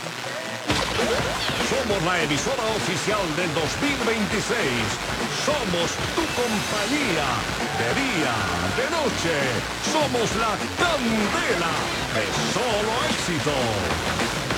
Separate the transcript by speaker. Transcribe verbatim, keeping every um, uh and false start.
Speaker 1: Somos la emisora oficial del dos mil veintiséis. Somos tu compañía. De día, de noche. Somos la candela de solo éxito.